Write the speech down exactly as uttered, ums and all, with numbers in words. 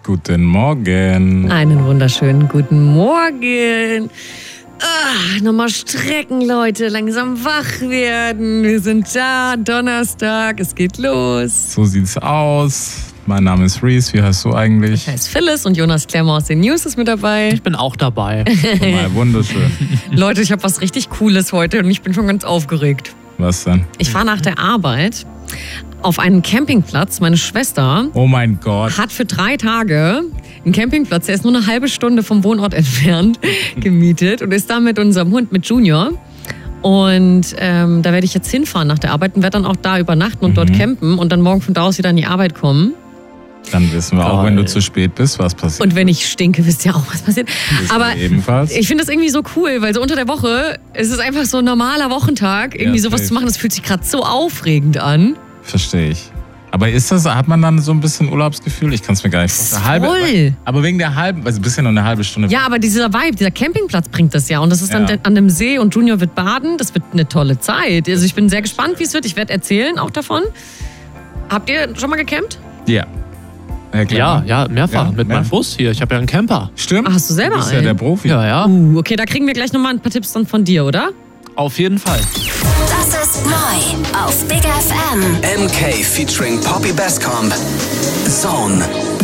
Guten Morgen. Einen wunderschönen guten Morgen. Ah, nochmal strecken, Leute. Langsam wach werden. Wir sind da. Donnerstag. Es geht los. So sieht's aus. Mein Name ist Reese. Wie heißt du eigentlich? Ich heiße Phyllis und Jonas Klemmer aus den News ist mit dabei. Ich bin auch dabei. Mal wunderschön. Leute, ich habe was richtig Cooles heute und ich bin schon ganz aufgeregt. Was denn? Ich fahre nach der Arbeit auf einen Campingplatz. Meine Schwester Oh mein Gott. hat für drei Tage einen Campingplatz, der ist nur eine halbe Stunde vom Wohnort entfernt, gemietet und ist da mit unserem Hund, mit Junior. Und ähm, da werde ich jetzt hinfahren nach der Arbeit und werde dann auch da übernachten und Mhm. dort campen und dann morgen von da aus wieder in die Arbeit kommen. Dann wissen wir auch, Geil. wenn du zu spät bist, was passiert. Und wenn ich stinke, wisst ihr auch, was passiert. Wissen Aber wir ebenfalls. ich finde das irgendwie so cool, weil so unter der Woche ist es einfach so ein normaler Wochentag, irgendwie Ja, sowas safe. zu machen, das fühlt sich gerade so aufregend an. Verstehe ich. Aber ist das, hat man dann so ein bisschen Urlaubsgefühl? Ich kann es mir gar nicht vorstellen. Halbe- Voll. Aber wegen der halben, also ein bisschen nur eine halbe Stunde. Ja, aber dieser Vibe, dieser Campingplatz bringt das ja. Und das ist dann Ja. an dem See und Junior wird baden. Das wird eine tolle Zeit. Also ich bin sehr gespannt, wie es wird. Ich werde erzählen auch davon. Habt ihr schon mal gecampt? Ja. Ja, Ja, klar. ja, mehrfach. Ja, mit meinem mehrfach. Bus hier. Ich habe ja einen Camper. Stimmt. Ach, hast du selber Du bist ja einen? der Profi. Ja, ja. Uh, okay, da kriegen wir gleich nochmal ein paar Tipps dann von dir, oder? Auf jeden Fall. Das ist neu auf Big F M. M K featuring Poppy Bascomb. Zone.